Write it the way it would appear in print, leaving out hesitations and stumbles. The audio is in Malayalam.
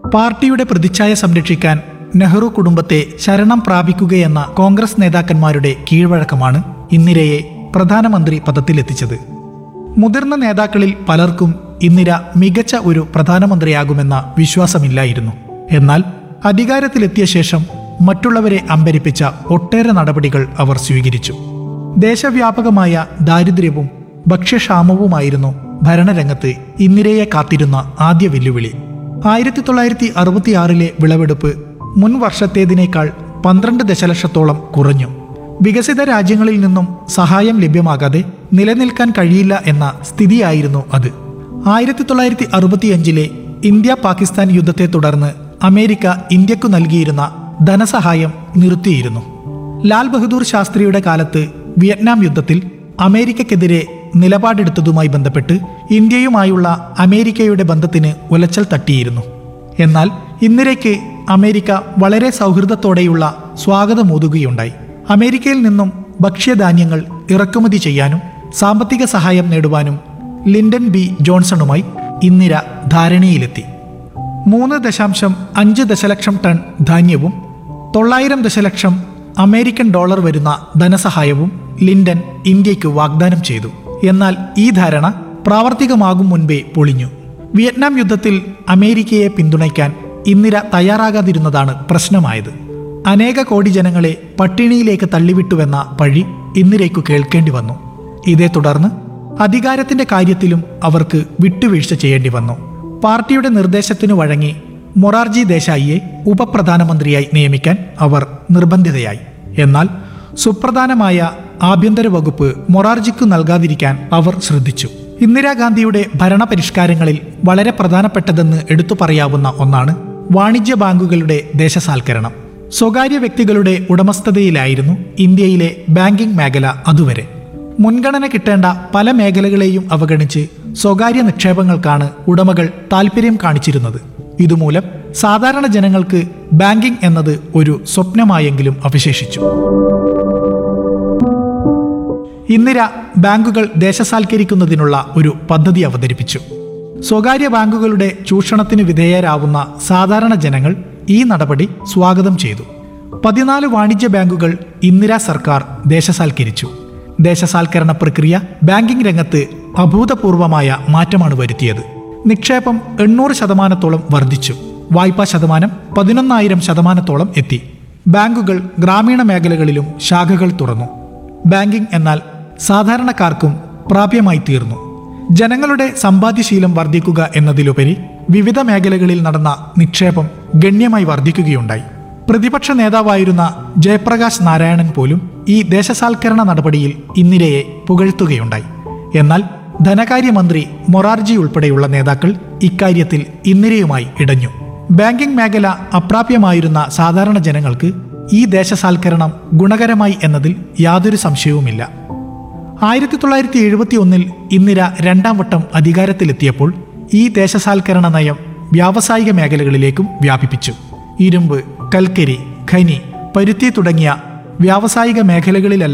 പാർട്ടിയുടെ പ്രതിച്ഛായ സംരക്ഷിക്കാൻ നെഹ്റു കുടുംബത്തെ ശരണം പ്രാപിക്കുകയെന്ന കോൺഗ്രസ് നേതാക്കന്മാരുടെ കീഴ്വഴക്കമാണ് ഇന്ദിരയെ പ്രധാനമന്ത്രി പദത്തിലെത്തിച്ചത്. മുതിർന്ന നേതാക്കളിൽ പലർക്കും ഇന്ദിര മികച്ച ഒരു പ്രധാനമന്ത്രിയാകുമെന്ന വിശ്വാസമില്ലായിരുന്നു. എന്നാൽ അധികാരത്തിലെത്തിയ ശേഷം മറ്റുള്ളവരെ അമ്പരിപ്പിച്ച ഒട്ടേറെ നടപടികൾ അവർ സ്വീകരിച്ചു. ദേശവ്യാപകമായ ദാരിദ്ര്യവും ഭക്ഷ്യക്ഷാമവുമായിരുന്നു ഭരണരംഗത്ത് ഇന്ദിരയെ കാത്തിരുന്ന ആദ്യ വെല്ലുവിളി. 1966 വിളവെടുപ്പ് മുൻ വർഷത്തേതിനേക്കാൾ 12 ദശലക്ഷത്തോളം കുറഞ്ഞു. വികസിത രാജ്യങ്ങളിൽ നിന്നും സഹായം ലഭ്യമാകാതെ നിലനിൽക്കാൻ കഴിയില്ല എന്ന സ്ഥിതിയായിരുന്നു അത്. 1965 ഇന്ത്യ പാകിസ്ഥാൻ യുദ്ധത്തെ തുടർന്ന് അമേരിക്ക ഇന്ത്യക്കു നൽകിയിരുന്ന ധനസഹായം നിർത്തിയിരുന്നു. ലാൽ ബഹദൂർ ശാസ്ത്രിയുടെ കാലത്ത് വിയറ്റ്നാം യുദ്ധത്തിൽ അമേരിക്കക്കെതിരെ നിലപാടെടുത്തതുമായി ബന്ധപ്പെട്ട് ഇന്ത്യയുമായുള്ള അമേരിക്കയുടെ ബന്ധത്തിന് ഉലച്ചൽ തട്ടിയിരുന്നു. എന്നാൽ ഇന്ദിരയ്ക്ക് അമേരിക്ക വളരെ സൗഹൃദത്തോടെയുള്ള സ്വാഗതമോതുകയുണ്ടായി. അമേരിക്കയിൽ നിന്നും ഭക്ഷ്യധാന്യങ്ങൾ ഇറക്കുമതി ചെയ്യാനും സാമ്പത്തിക സഹായം നേടുവാനും ലിൻഡൻ ബി ജോൺസണുമായി ഇന്ദിര ധാരണയിലെത്തി. 3.5 ദശലക്ഷം ടൺ ധാന്യവും 900 ദശലക്ഷം അമേരിക്കൻ ഡോളർ വരുന്ന ധനസഹായവും ലിൻഡൻ ഇന്ത്യയ്ക്ക് വാഗ്ദാനം ചെയ്തു. എന്നാൽ ഈ ധാരണ പ്രാവർത്തികമാകും മുൻപേ പൊളിഞ്ഞു. വിയറ്റ്നാം യുദ്ധത്തിൽ അമേരിക്കയെ പിന്തുണയ്ക്കാൻ ഇന്ദിര തയ്യാറാകാതിരുന്നതാണ് പ്രശ്നമായത്. അനേക കോടി ജനങ്ങളെ പട്ടിണിയിലേക്ക് തള്ളിവിട്ടുവെന്ന പഴി ഇന്ദിരയ്ക്കു കേൾക്കേണ്ടി വന്നു. ഇതേ തുടർന്ന് അധികാരത്തിന്റെ കാര്യത്തിലും അവർക്ക് വിട്ടുവീഴ്ച ചെയ്യേണ്ടി വന്നു. പാർട്ടിയുടെ നിർദ്ദേശത്തിനു വഴങ്ങി മൊറാർജി ദേശായിയെ ഉപപ്രധാനമന്ത്രിയായി നിയമിക്കാൻ അവർ നിർബന്ധിതയായി. എന്നാൽ സുപ്രധാനമായ ആഭ്യന്തര വകുപ്പ് മൊറാർജിക്കു നൽകാതിരിക്കാൻ അവർ ശ്രദ്ധിച്ചു. ഇന്ദിരാഗാന്ധിയുടെ ഭരണപരിഷ്കാരങ്ങളിൽ വളരെ പ്രധാനപ്പെട്ടതെന്ന് എടുത്തു പറയാവുന്ന ഒന്നാണ് വാണിജ്യ ബാങ്കുകളുടെ ദേശസാൽക്കരണം. സ്വകാര്യ വ്യക്തികളുടെ ഉടമസ്ഥതയിലായിരുന്നു ഇന്ത്യയിലെ ബാങ്കിംഗ് മേഖല അതുവരെ. മുൻഗണന കിട്ടേണ്ട പല മേഖലകളെയും അവഗണിച്ച് സ്വകാര്യ നിക്ഷേപങ്ങൾക്കാണ് ഉടമകൾ താൽപ്പര്യം കാണിച്ചിരുന്നത്. ഇതുമൂലം സാധാരണ ജനങ്ങൾക്ക് ബാങ്കിംഗ് എന്നത് ഒരു സ്വപ്നമായെങ്കിലും അവശേഷിച്ചു. ഇന്ദിര ബാങ്കുകൾ ദേശസാൽക്കരിക്കുന്നതിനുള്ള ഒരു പദ്ധതി അവതരിപ്പിച്ചു. സ്വകാര്യ ബാങ്കുകളുടെ ചൂഷണത്തിന് വിധേയരാവുന്ന സാധാരണ ജനങ്ങൾ ഈ നടപടി സ്വാഗതം ചെയ്തു. 14 വാണിജ്യ ബാങ്കുകൾ ഇന്ദിര സർക്കാർ ദേശസാൽക്കരിച്ചു. ദേശസാൽക്കരണ പ്രക്രിയ ബാങ്കിംഗ് രംഗത്ത് അഭൂതപൂർവമായ മാറ്റമാണ് വരുത്തിയത്. നിക്ഷേപം 800% വർദ്ധിച്ചു. വായ്പാ ശതമാനം 11,000% എത്തി. ബാങ്കുകൾ ഗ്രാമീണ മേഖലകളിലും ശാഖകൾ തുറന്നു. ബാങ്കിംഗ് എന്നാൽ സാധാരണക്കാർക്കും പ്രാപ്യമായി തീർന്നു. ജനങ്ങളുടെ സമ്പാദ്യശീലം വർദ്ധിക്കുക എന്നതിലുപരി വിവിധ മേഖലകളിൽ നടന്ന നിക്ഷേപം ഗണ്യമായി വർദ്ധിക്കുകയുണ്ടായി. പ്രതിപക്ഷ നേതാവായിരുന്ന ജയപ്രകാശ് നാരായണൻ പോലും ഈ ദേശസാൽക്കരണ നടപടിയിൽ ഇന്ദിരയെ പുകഴ്ത്തുകയുണ്ടായി. എന്നാൽ ധനകാര്യമന്ത്രി മൊറാർജി ഉൾപ്പെടെയുള്ള നേതാക്കൾ ഇക്കാര്യത്തിൽ ഇന്ദിരയുമായി ഇടഞ്ഞു. ബാങ്കിംഗ് മേഖല അപ്രാപ്യമായിരുന്ന സാധാരണ ജനങ്ങൾക്ക് ഈ ദേശസാൽക്കരണം ഗുണകരമായി എന്നതിൽ യാതൊരു സംശയവുമില്ല. 1971 ഇന്ദിര 2ാം വട്ടം അധികാരത്തിലെത്തിയപ്പോൾ ഈ ദേശസാൽക്കരണ നയം വ്യാവസായിക മേഖലകളിലേക്കും വ്യാപിപ്പിച്ചു. ഇരുമ്പ്, കൽക്കരി, ഖനി, പരുത്തി തുടങ്ങിയ വ്യാവസായിക മേഖലകളിലെല്ലാം